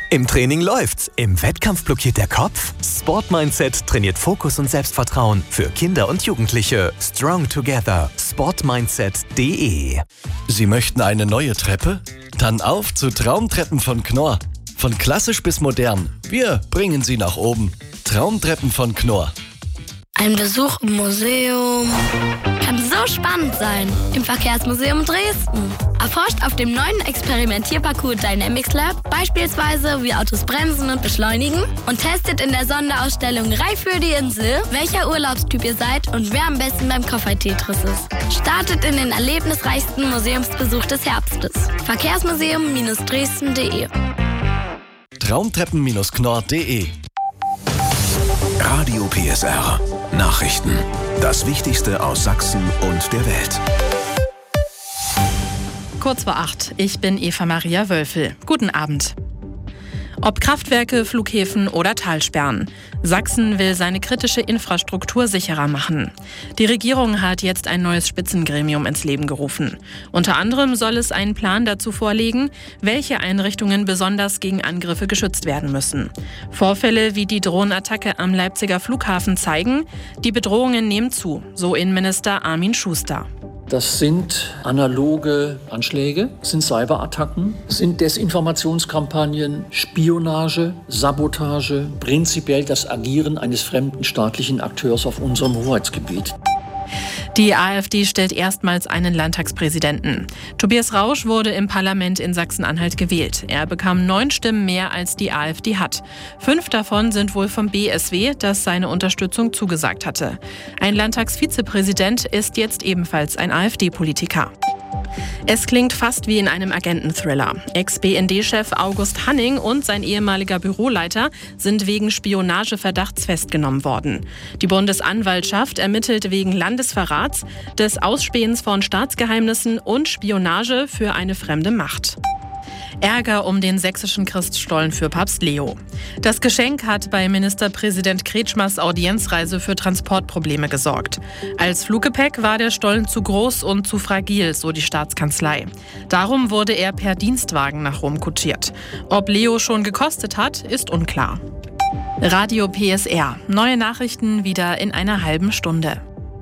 Im Training läuft's, im Wettkampf blockiert der Kopf. Sport Mindset trainiert Fokus und Selbstvertrauen für Kinder und Jugendliche. Strong Together. Sportmindset.de. Sie möchten eine neue Treppe? Dann auf zu Traumtreppen von Knorr. Von klassisch bis modern. Wir bringen Sie nach oben. Traumtreppen von Knorr. Ein Besuch im Museum kann so spannend sein. Im Verkehrsmuseum Dresden. Erforscht auf dem neuen Experimentierparcours Dynamics Lab beispielsweise, wie Autos bremsen und beschleunigen, und testet in der Sonderausstellung Reif für die Insel, welcher Urlaubstyp ihr seid und wer am besten beim Coffee-Tetris ist. Startet in den erlebnisreichsten Museumsbesuch des Herbstes. Verkehrsmuseum-dresden.de. Traumtreppen-knorr.de. Radio PSR. Nachrichten. Das Wichtigste aus Sachsen und der Welt. Kurz vor 8. Ich bin Eva Maria Wölfel. Guten Abend. Ob Kraftwerke, Flughäfen oder Talsperren. Sachsen will seine kritische Infrastruktur sicherer machen. Die Regierung hat jetzt ein neues Spitzengremium ins Leben gerufen. Unter anderem soll es einen Plan dazu vorlegen, welche Einrichtungen besonders gegen Angriffe geschützt werden müssen. Vorfälle wie die Drohnenattacke am Leipziger Flughafen zeigen, die Bedrohungen nehmen zu, so Innenminister Armin Schuster. Das sind analoge Anschläge, sind Cyberattacken, sind Desinformationskampagnen, Spionage, Sabotage, prinzipiell das Agieren eines fremden staatlichen Akteurs auf unserem Hoheitsgebiet. Die AfD stellt erstmals einen Landtagspräsidenten. Tobias Rausch wurde im Parlament in Sachsen-Anhalt gewählt. Er bekam 9 Stimmen mehr, als die AfD hat. 5 davon sind wohl vom BSW, das seine Unterstützung zugesagt hatte. Ein Landtagsvizepräsident ist jetzt ebenfalls ein AfD-Politiker. Es klingt fast wie in einem Agenten-Thriller. Ex-BND-Chef August Hanning und sein ehemaliger Büroleiter sind wegen Spionageverdachts festgenommen worden. Die Bundesanwaltschaft ermittelt wegen Landesverrats, des Ausspähens von Staatsgeheimnissen und Spionage für eine fremde Macht. Ärger um den sächsischen Christstollen für Papst Leo. Das Geschenk hat bei Ministerpräsident Kretschmers Audienzreise für Transportprobleme gesorgt. Als Fluggepäck war der Stollen zu groß und zu fragil, so die Staatskanzlei. Darum wurde er per Dienstwagen nach Rom kutschiert. Ob Leo schon gekostet hat, ist unklar. Radio PSR. Neue Nachrichten wieder in einer halben Stunde.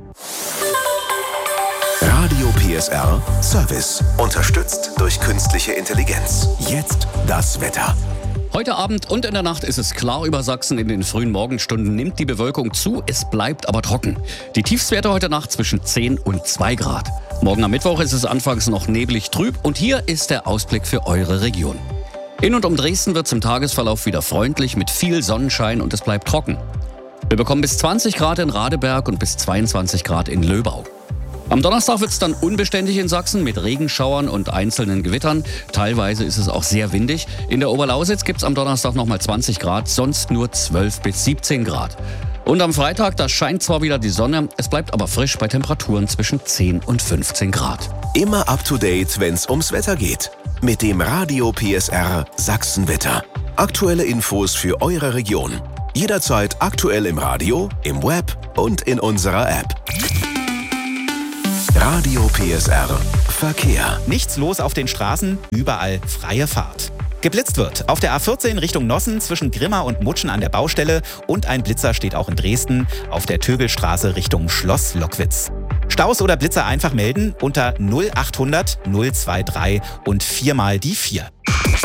Radio PSR Service. Unterstützt durch künstliche Intelligenz. Jetzt das Wetter. Heute Abend und in der Nacht ist es klar über Sachsen. In den frühen Morgenstunden nimmt die Bewölkung zu, es bleibt aber trocken. Die Tiefstwerte heute Nacht zwischen 10 und 2 Grad. Morgen am Mittwoch ist es anfangs noch neblig trüb und hier ist der Ausblick für eure Region. In und um Dresden wird es im Tagesverlauf wieder freundlich mit viel Sonnenschein und es bleibt trocken. Wir bekommen bis 20 Grad in Radeberg und bis 22 Grad in Löbau. Am Donnerstag wird es dann unbeständig in Sachsen mit Regenschauern und einzelnen Gewittern. Teilweise ist es auch sehr windig. In der Oberlausitz gibt es am Donnerstag nochmal 20 Grad, sonst nur 12 bis 17 Grad. Und am Freitag, da scheint zwar wieder die Sonne, es bleibt aber frisch bei Temperaturen zwischen 10 und 15 Grad. Immer up to date, wenn's ums Wetter geht. Mit dem Radio PSR Sachsenwetter. Aktuelle Infos für eure Region. Jederzeit aktuell im Radio, im Web und in unserer App. Radio PSR Verkehr. Nichts los auf den Straßen, überall freie Fahrt. Geblitzt wird auf der A14 Richtung Nossen zwischen Grimma und Mutschen an der Baustelle und ein Blitzer steht auch in Dresden auf der Tögelstraße Richtung Schloss Lockwitz. Staus oder Blitzer einfach melden unter 0800 023 und 4 mal die 4.